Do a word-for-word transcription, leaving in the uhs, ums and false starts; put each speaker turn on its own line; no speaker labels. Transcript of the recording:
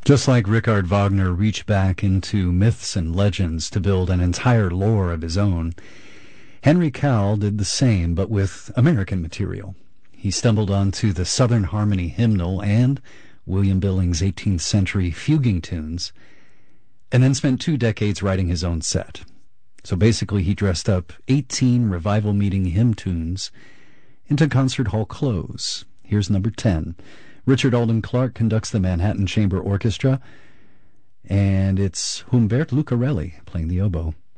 Just like Richard Wagner reached back into myths and legends to build an entire lore of his own, Henry Cowell did the same, but with American material. He stumbled onto the Southern Harmony hymnal and William Billings' eighteenth century fuguing tunes, and then spent two decades writing his own set. So basically he dressed up eighteen revival meeting hymn tunes into concert hall clothes. Here's number ten. Richard Alden Clark conducts the Manhattan Chamber Orchestra, and it's Humbert Lucarelli playing the oboe.